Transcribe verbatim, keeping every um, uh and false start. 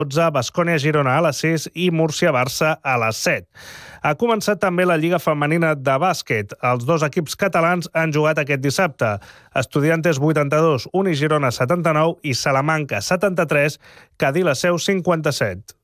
dotze, Baskonia-Girona a les sis i Múrcia-Barça a les set. Ha començat també la Lliga Femenina de Bàsquet. Els dos equips catalans han jugat aquest dissabte. Estudiantes vuitanta-dos, Uni Girona setanta-nou i Salamanca setanta-tres, Cadí la Seu cinquanta-set.